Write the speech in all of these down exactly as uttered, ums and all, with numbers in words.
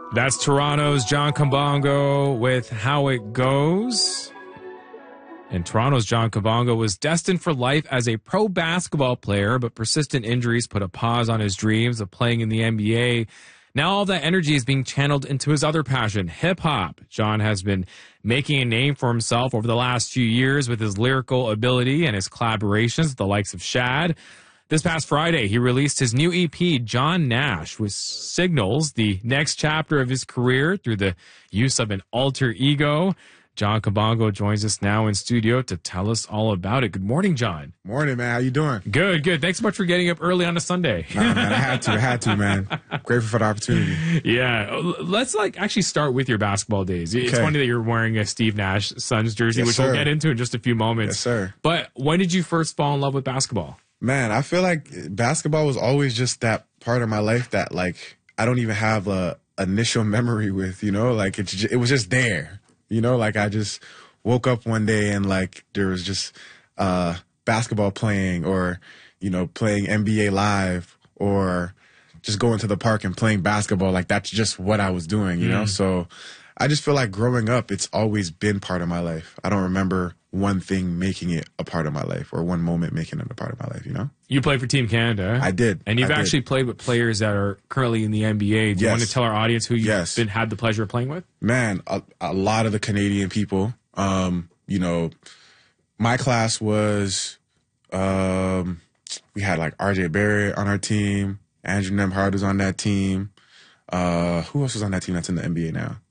That's Toronto's John Kabongo with How It Goes. And Toronto's John Kabongo was destined for life as a pro basketball player, but persistent injuries put a pause on his dreams of playing in the N B A. Now all that energy is being channeled into his other passion, hip-hop. John has been making a name for himself over the last few years with his lyrical ability and his collaborations with the likes of Shad. This past Friday, he released his new E P, John Nash, which signals the next chapter of his career through the use of an alter ego. John Kabongo joins us now in studio to tell us all about it. Good morning, John. Morning, man. How you doing? Good, good. Thanks so much for getting up early on a Sunday. Nah, man, I had to. I had to, man. Grateful for the opportunity. Yeah. Let's like actually start with your basketball days. It's Okay. funny that you're wearing a Steve Nash Suns jersey, Yes, which sir. we'll get into in just a few moments. Yes, sir. But when did you first fall in love with basketball? Man, I feel like basketball was always just that part of my life that, like, I don't even have a initial memory with, you know? Like, it, ju- it was just there, you know? Like, I just woke up one day and, like, there was just uh, basketball playing or, you know, playing N B A Live or just going to the park and playing basketball. Like, that's just what I was doing, you know? So I just feel like growing up, it's always been part of my life. I don't remember one thing making it a part of my life or one moment making it a part of my life, you know? You played for Team Canada. I did. And you've I did. actually played with players that are currently in the N B A. Do you Yes. want to tell our audience who you've Yes. been, had the pleasure of playing with? Man, a, a lot of the Canadian people, um, you know, my class was, um, we had like R J Barrett on our team, Andrew Nembhard was on that team. Uh, who else was on that team that's in the N B A now?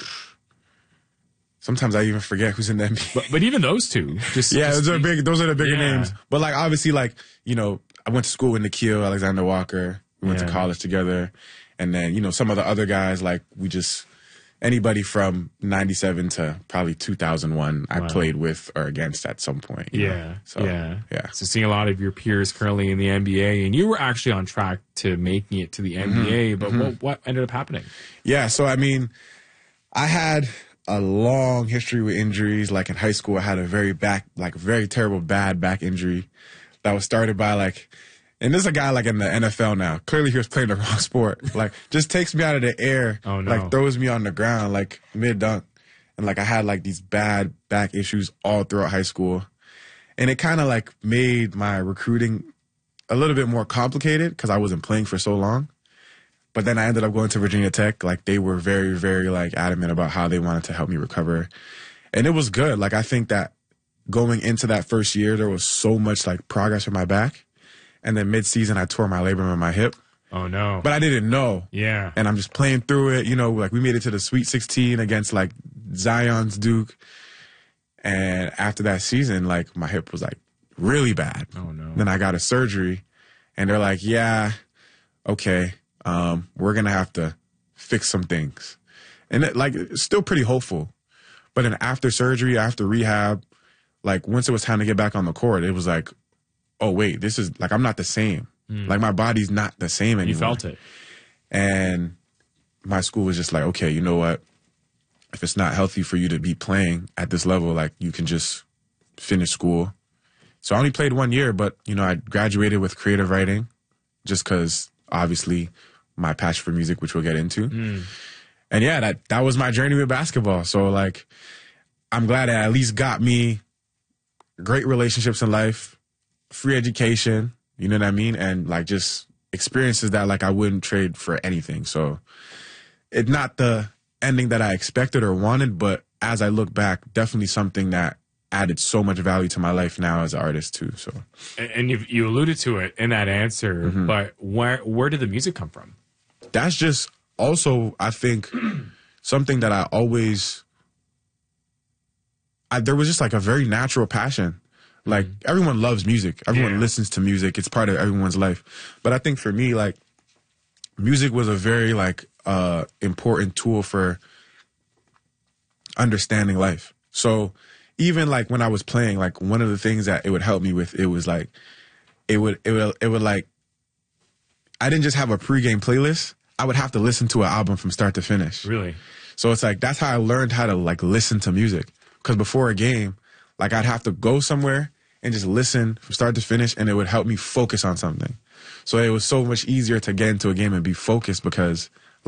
Sometimes I even forget who's in the N B A. But, but even those two. Just, Yeah, just those are big. Those are the bigger Yeah. names. But like, obviously, like, you know, I went to school with Nikhil Alexander Walker. We went Yeah. to college together, and then you know some of the other guys. Like we just anybody from ninety-seven to probably two thousand one, I Wow. played with or against at some point. you know? Yeah, So yeah, yeah. So seeing a lot of your peers currently in the N B A, and you were actually on track to making it to the N B A, Mm-hmm. but what, what ended up happening? Yeah. So I mean, I had a long history with injuries. Like in high school, I had a very back, like very terrible, bad back injury that was started by like. And there's a guy like in the N F L now. Clearly he was playing the wrong sport. Like just takes me out of the air. Oh, no. Like throws me on the ground like mid dunk. And like I had like these bad back issues all throughout high school. And it kind of like made my recruiting a little bit more complicated because I wasn't playing for so long. But then I ended up going to Virginia Tech. Like they were very, very like adamant about how they wanted to help me recover. And it was good. Like I think that going into that first year, there was so much like progress in my back. And then mid-season, I tore my labrum in my hip. Oh no! But I didn't know. Yeah, And I'm just playing through it. You know, like we made it to the Sweet sixteen against like Zion's Duke. And after that season, like my hip was like really bad. Oh no! Then I got a surgery. And they're like, yeah, okay, um, we're going to have to fix some things. And it, like, it's still pretty hopeful. But then after surgery, after rehab, like once it was time to get back on the court, it was like, oh, wait, this is like, I'm not the same. Like my body's not the same anymore. You felt it. And my school was just like, okay, you know what? If it's not healthy for you to be playing at this level, like you can just finish school. So I only played one year, but, you know, I graduated with creative writing just because obviously my passion for music, which we'll get into. Mm. And yeah, that, that was my journey with basketball. So like, I'm glad it at least got me great relationships in life, free education, you know what I mean? And like just experiences that like I wouldn't trade for anything. So it's not the ending that I expected or wanted, but as I look back, definitely something that added so much value to my life now as an artist too. So, And, and you you alluded to it in that answer, Mm-hmm. but where where did the music come from? that's just also, I think, something that I always, I, there was just like a very natural passion. Like everyone loves music. Everyone Yeah. listens to music. It's part of everyone's life. But I think for me, like music was a very like uh, important tool for understanding life. So even like when I was playing, like one of the things that it would help me with, it was like, it would, it would, it would like, I didn't just have a pregame playlist. I would have to listen to an album from start to finish. Really? So it's like, that's how I learned how to like listen to music. Because before a game, like I'd have to go somewhere and just listen from start to finish, and it would help me focus on something. So it was so much easier to get into a game and be focused because